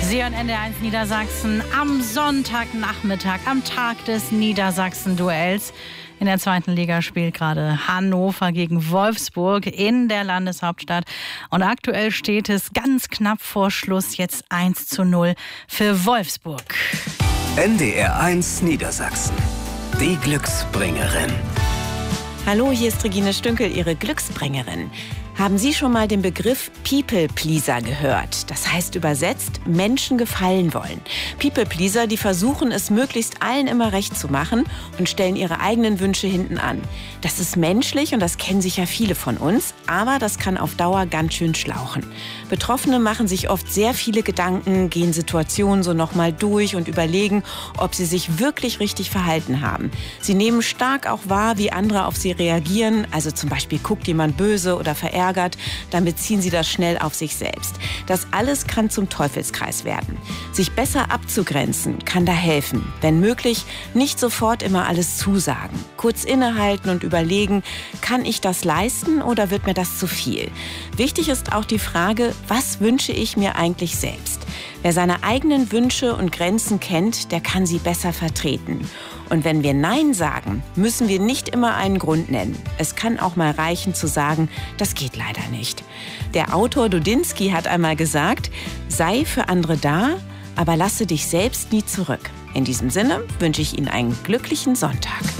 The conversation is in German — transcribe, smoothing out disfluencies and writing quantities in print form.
Sie hören NDR1 Niedersachsen am Sonntagnachmittag, am Tag des Niedersachsen-Duells. In der 2. Liga spielt gerade Hannover gegen Wolfsburg in der Landeshauptstadt. Und aktuell steht es ganz knapp vor Schluss jetzt 1:0 für Wolfsburg. NDR1 Niedersachsen, die Glücksbringerin. Hallo, hier ist Regine Stünkel, Ihre Glücksbringerin. Haben Sie schon mal den Begriff People-Pleaser gehört? Das heißt übersetzt, Menschen gefallen wollen. People-Pleaser, die versuchen es möglichst allen immer recht zu machen und stellen ihre eigenen Wünsche hinten an. Das ist menschlich und das kennen sicher viele von uns, aber das kann auf Dauer ganz schön schlauchen. Betroffene machen sich oft sehr viele Gedanken, gehen Situationen so nochmal durch und überlegen, ob sie sich wirklich richtig verhalten haben. Sie nehmen stark auch wahr, wie andere auf sie reagieren, also zum Beispiel guckt jemand böse oder verärgert, dann beziehen sie das schnell auf sich selbst. Das alles kann zum Teufelskreis werden. Sich besser abzugrenzen kann da helfen. Wenn möglich, nicht sofort immer alles zusagen. Kurz innehalten und überlegen, kann ich das leisten oder wird mir das zu viel? Wichtig ist auch die Frage, was wünsche ich mir eigentlich selbst? Wer seine eigenen Wünsche und Grenzen kennt, der kann sie besser vertreten. Und wenn wir Nein sagen, müssen wir nicht immer einen Grund nennen. Es kann auch mal reichen zu sagen, das geht leider nicht. Der Autor Dudinsky hat einmal gesagt, sei für andere da, aber lasse dich selbst nie zurück. In diesem Sinne wünsche ich Ihnen einen glücklichen Sonntag.